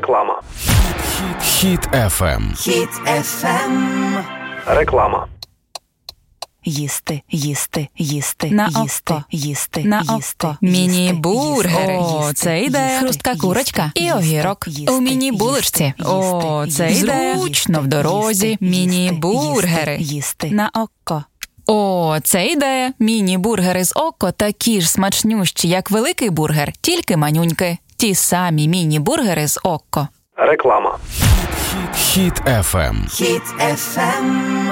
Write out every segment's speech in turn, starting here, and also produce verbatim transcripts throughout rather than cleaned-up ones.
Реклама. Хіт еф ем. Хіт еф ем. Реклама. Їсти, їсти, їсти, На їсти, око. їсти, На їсти, око. Міні-бургери. їсти, О, їсти, це ідея. їсти, Хрустка їсти, курочка і їсти, огірок. їсти, У міні-булочці. їсти, О, їсти, це їсти, ідея. їсти, Зручно в дорозі. їсти, Міні-бургери. їсти, їсти. На око. О, це ідея. Міні-бургери з око такі ж смачнющі, як великий бургер, тільки манюньки. Ті самі міні-бургери з око. Реклама. Хіт еф ем. Хіт еф ем.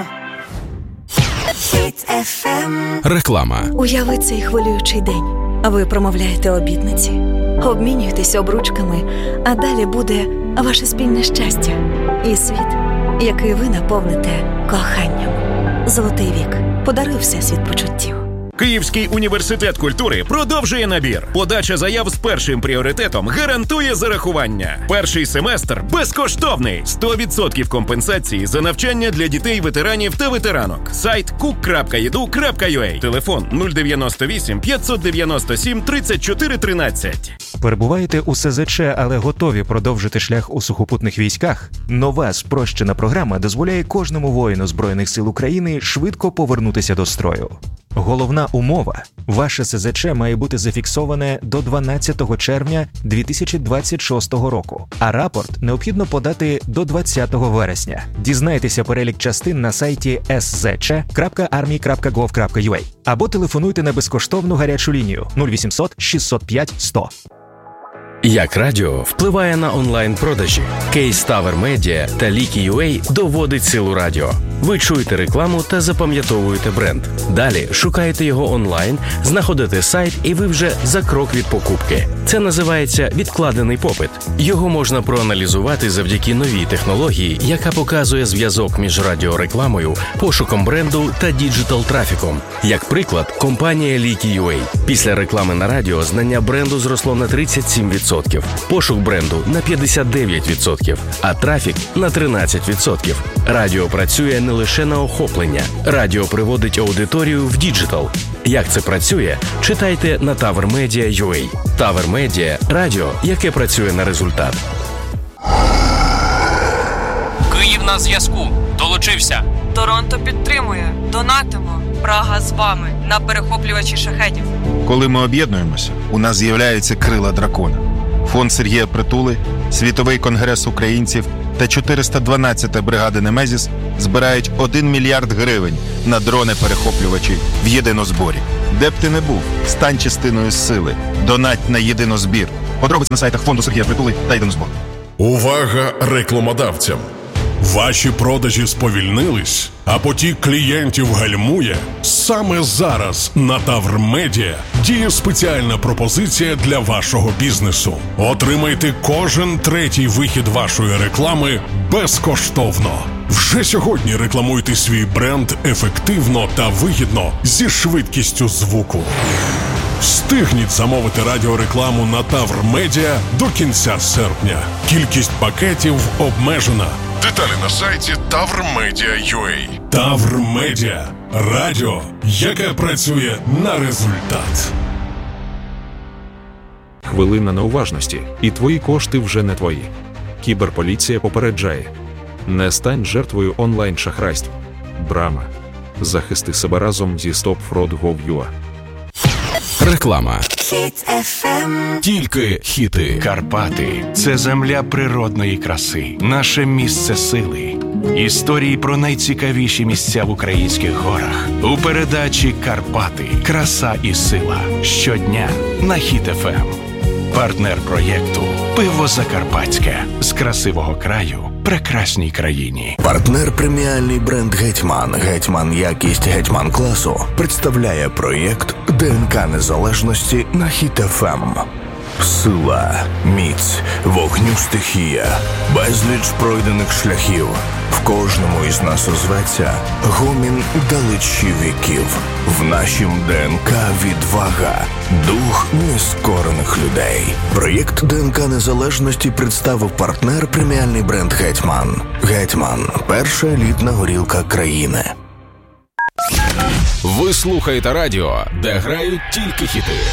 Хіт еф ем. Реклама. Уяви цей хвилюючий день. Ви промовляєте обітниці, обмінюєтесь обручками, а далі буде ваше спільне щастя і світ, який ви наповните коханням. Золотий вік подарує всесвіт почуттів. Київський університет культури продовжує набір. Подача заяв з першим пріоритетом гарантує зарахування. Перший семестр безкоштовний. сто відсотків компенсації за навчання для дітей, ветеранів та ветеранок. Сайт кук крапка і ді ю крапка ю а. Телефон нуль дев'яносто вісім п'ятсот дев'яносто сім тридцять чотири тринадцять. Перебуваєте у ес зет че, але готові продовжити шлях у сухопутних військах? Нова спрощена програма дозволяє кожному воїну Збройних сил України швидко повернутися до строю. Головна умова – ваше ес зет че має бути зафіксоване до дванадцятого червня дві тисячі двадцять шостого року, а рапорт необхідно подати до двадцятого вересня. Дізнайтеся перелік частин на сайті ес зет че крапка армія крапка гов крапка ю а або телефонуйте на безкоштовну гарячу лінію нуль вісімсот шістсот п'ять сто. Як радіо впливає на онлайн-продажі? Кейс Tower Media та Лікі ю а доводить силу радіо. Ви чуєте рекламу та запам'ятовуєте бренд. Далі шукаєте його онлайн, знаходите сайт і ви вже за крок від покупки. Це називається відкладений попит. Його можна проаналізувати завдяки новій технології, яка показує зв'язок між радіорекламою, пошуком бренду та діджитал-трафіком. Як приклад, компанія Лікі ю а. Після реклами на радіо знання бренду зросло на тридцять сім відсотків, пошук бренду на п'ятдесят дев'ять відсотків, а трафік на тринадцять відсотків. Радіо працює не лише на охоплення. Радіо приводить аудиторію в діджитал. Як це працює? Читайте на Tower Media крапка ю а. Tower Media – радіо, яке працює на результат. Київ на зв'язку. Долучився. Торонто підтримує. Донатимо. Прага з вами на перехоплювачі шахедів. Коли ми об'єднуємося, у нас з'являються крила дракона. Фонд Сергія Притули, Світовий конгрес українців та чотириста дванадцята бригада Немезіс збирають один мільярд гривень на дрони-перехоплювачі в єдинозборі. Де б ти не був, стань частиною сили. Донать на єдинозбір. Подробиці на сайтах фонду Сергія Притули та єдинозбор. Увага рекламодавцям! Ваші продажі сповільнились, а потік клієнтів гальмує? Саме зараз на Tower Media діє спеціальна пропозиція для вашого бізнесу. Отримайте кожен третій вихід вашої реклами безкоштовно. Вже сьогодні рекламуйте свій бренд ефективно та вигідно зі швидкістю звуку. Встигніть замовити радіорекламу на Tower Media до кінця серпня. Кількість пакетів обмежена. Деталі на сайті тавр медіа крапка ю а. Tower Media – радіо, яке працює на результат. Хвилина неуважності, і твої кошти вже не твої. Кіберполіція попереджає. Не стань жертвою онлайн-шахрайств. Брама. Захисти себе разом зі стоп фрод крапка гов крапка ю а. Реклама. Хіт еф ем. Тільки хіти. Карпати – це земля природної краси, наше місце сили. Історії про найцікавіші місця в українських горах. У передачі «Карпати. Краса і сила». Щодня на Хіт еф ем. Партнер проєкту «Пиво Закарпатське». З красивого краю прекрасній країні. Партнер преміальний бренд «Гетьман». «Гетьман» якість «Гетьман» класу представляє проєкт ДНК Незалежності на Хіт еф ем. Сила, міць, вогню стихія, безліч пройдених шляхів. В кожному із нас озветься гомін далечі віків. В нашім ДНК відвага, дух нескорених людей. Проєкт ДНК Незалежності представив партнер преміальний бренд «Гетьман». «Гетьман» – перша елітна горілка країни. Ви слухаєте радіо, де грають тільки хіти.